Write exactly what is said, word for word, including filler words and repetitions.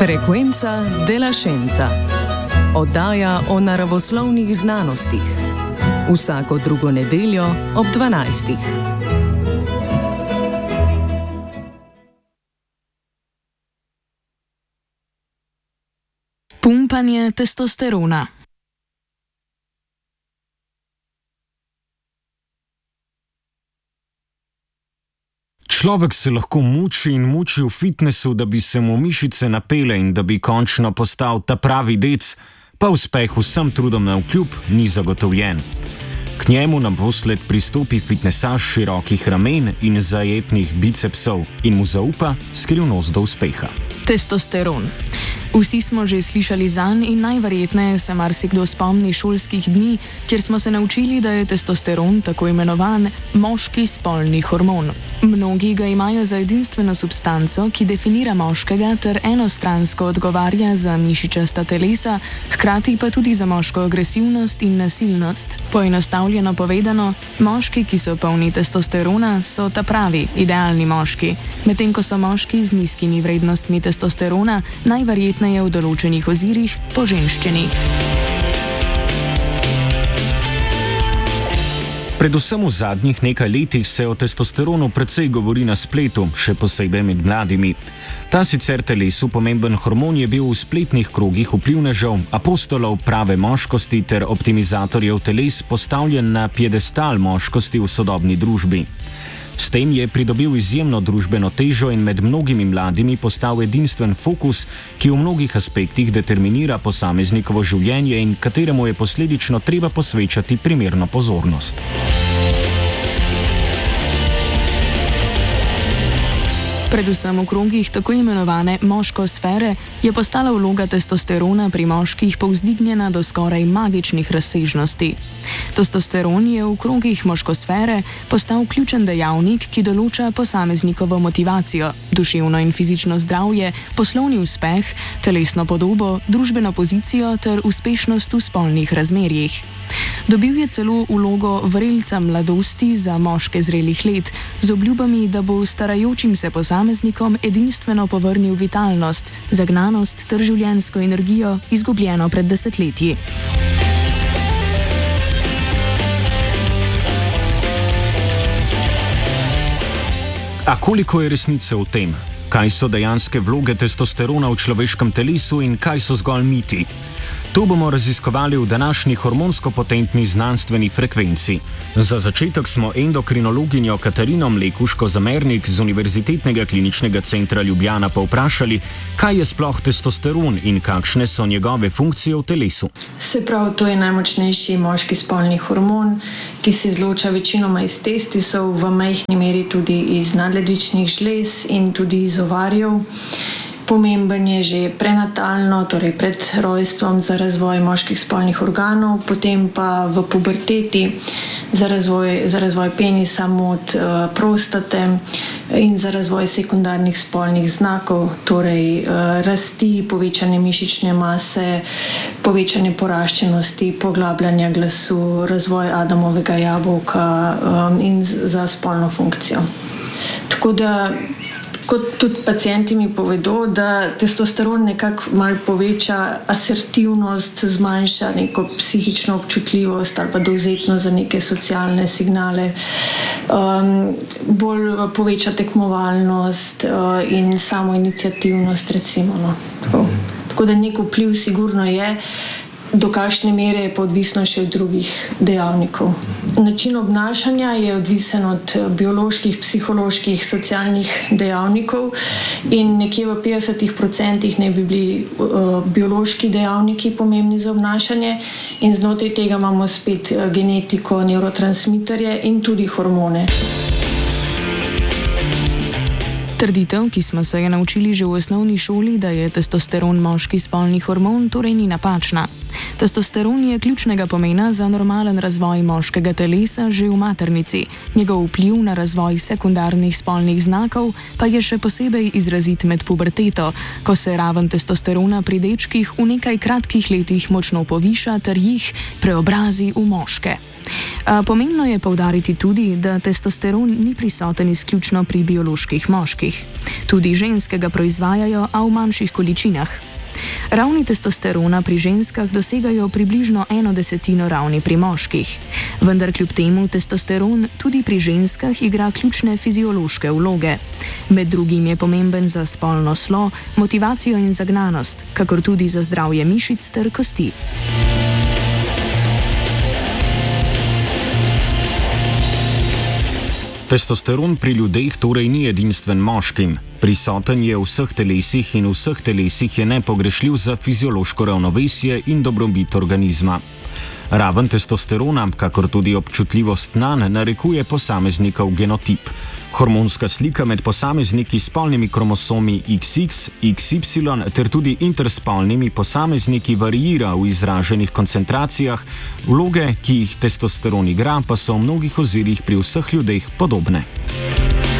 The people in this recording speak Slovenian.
Frekvenca della scienza. Oddaja o naravoslovnih znanostih. Vsako drugo nedeljo ob dvanajstih. Pumpanje testosterona. Človek se lahko muči in muči v fitnesu, da bi se mu mišice napele in da bi končno postal ta pravi dec, pa uspeh vsem trudom navkljub ni zagotovljen. K njemu naposled pristopi fitnesaš širokih ramen in zajetnih bicepsov in mu zaupa skrivnost do uspeha. Testosteron. Vsi smo že slišali zanj in najverjetneje se marsikdo spomni šolskih dni, kjer smo se naučili, da je testosteron tako imenovan moški spolni hormon. Mnogi ga imajo za edinstveno substanco, ki definira moškega ter enostransko odgovarja za mišičasta telesa, hkrati pa tudi za moško agresivnost in nasilnost. Poenostavljeno povedano, moški, ki so polni testosterona, so ta pravi, idealni moški, medtem ko so moški z nizkimi vrednostmi testosterona najverjetneje v določenih ozirih poženščeni. Predvsem v zadnjih nekaj letih se o testosteronu precej govori na spletu, še posebej med mladimi. Ta sicer telesu pomemben hormon je bil v spletnih krogih vplivnežev, apostolov prave moškosti ter optimizatorjev teles postavljen na piedestal moškosti v sodobni družbi. S tem je pridobil izjemno družbeno težo in med mnogimi mladimi postal edinstven fokus, ki v mnogih aspektih determinira posameznikovo življenje in kateremu je posledično treba posvečati primerno pozornost. Predvsem v krogih tako imenovane moškosfere je postala vloga testosterona pri moških povzdignjena do skoraj magičnih razsežnosti. Testosteron je v krogih moškosfere postal ključen dejavnik, ki določa posameznikovo motivacijo, duševno in fizično zdravje, poslovni uspeh, telesno podobo, družbeno pozicijo ter uspešnost v spolnih razmerjih. Dobil je celo vlogo vrelca mladosti za moške zrelih let, z obljubami, da bo starajočim se posameznikom edinstveno povrnil vitalnost, zagnanost ter življenjsko energijo, izgubljeno pred desetletji. A koliko je resnice v tem? Kaj so dejanske vloge testosterona v človeškem telesu in kaj so zgolj miti? To bomo raziskovali v današnji hormonsko potentni znanstveni frekvenci. Za začetek smo endokrinologinjo Katarino Mlekuško-Zamernik z Univerzitetnega kliničnega centra Ljubljana povprašali, kaj je sploh testosteron in kakšne so njegove funkcije v telesu. Se pravi, to je najmočnejši moški spolni hormon, ki se izloča večinoma iz testisov, v majhni meri tudi iz nadledvičnih žlez in tudi iz ovarjev. Pomemben je že prenatalno, torej pred rojstvom za razvoj moških spolnih organov, potem pa v puberteti za razvoj, za razvoj penisa, mod, prostate in za razvoj sekundarnih spolnih znakov, torej rasti, povečane mišične mase, povečane poraščenosti, poglabljanja glasu, razvoj Adamovega jabolka in za spolno funkcijo. Tako da kot tudi pacienti mi povedo, da testosteron nekako malo poveča asertivnost, zmanjša neko psihično občutljivost ali pa dovzetnost za neke socialne signale, um, bolj poveča tekmovalnost uh, in samo iniciativnost, recimo. No. Tako. Tako da nek vpliv sigurno je, do kakšne mere je pa odvisno še od drugih dejavnikov. Način obnašanja je odvisen od bioloških, psiholoških, socialnih dejavnikov in nekje v petdesetih procentih ne bi bili uh, biološki dejavniki pomembni za obnašanje in znotraj tega imamo spet genetiko, nevrotransmiterje in tudi hormone. Trditev, ki smo se je naučili že v osnovni šoli, da je testosteron moški spolni hormon, torej ni napačna. Testosteron je ključnega pomena za normalen razvoj moškega telesa že v maternici. Njegov vpliv na razvoj sekundarnih spolnih znakov pa je še posebej izrazit med puberteto, ko se raven testosterona pri dečkih v nekaj kratkih letih močno poviša ter jih preobrazi v moške. Pomembno je poudariti tudi, da testosteron ni prisoten izključno pri bioloških moških. Tudi ženske ga proizvajajo, a v manjših količinah. Ravni testosterona pri ženskah dosegajo približno eno desetino ravni pri moških. Vendar kljub temu testosteron tudi pri ženskah igra ključne fiziološke vloge. Med drugim je pomemben za spolno slo, motivacijo in zagnanost, kakor tudi za zdravje mišic ter kosti. Testosteron pri ljudeh torej ni edinstven moškim. Prisoten je v vseh telesih in v vseh telesih je nepogrešljiv za fiziološko ravnovesje in dobrobit organizma. Raven testosterona, kakor tudi občutljivost nanj, narekuje posameznikov genotip. Hormonska slika med posamezniki s spolnimi kromosomi iks iks, iks ipsilon ter tudi interspolnimi posamezniki variira v izraženih koncentracijah, vloge, ki jih testosteron igra, pa so v mnogih ozirih pri vseh ljudeh podobne.